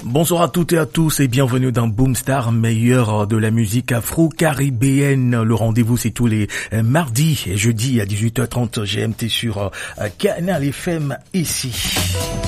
Bonsoir à toutes et à tous et bienvenue dans Boomstar, meilleur de la musique afro-caribéenne. Le rendez-vous c'est tous les mardis et jeudis à 18h30 GMT sur Canal FM ici.